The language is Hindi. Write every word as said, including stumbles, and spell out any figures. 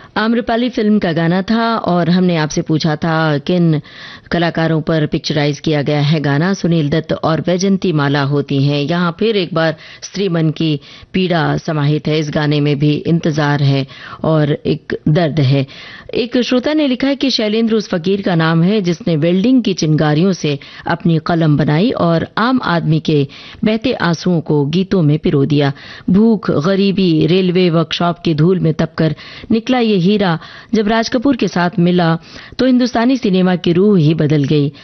आम्रपाली फिल्म का गाना था और हमने आपसे पूछा था किन कलाकारों पर पिक्चराइज किया गया है गाना। सुनील दत्त और वैजंती माला होती हैं। यहाँ फिर एक बार स्त्री मन की पीड़ा समाहित है। इस गाने में भी इंतजार है और एक दर्द है। एक श्रोता ने लिखा है कि शैलेंद्र उस फकीर का नाम है जिसने वेल्डिंग की चिंगारियों से अपनी कलम बनाई और आम आदमी के बहते आंसुओं को गीतों में पिरो दिया। भूख, गरीबी, रेलवे वर्कशॉप की धूल में तपकर निकला ये हीरा जब राज कपूर के साथ मिला तो हिंदुस्तानी सिनेमा की रूह ही बदल गई।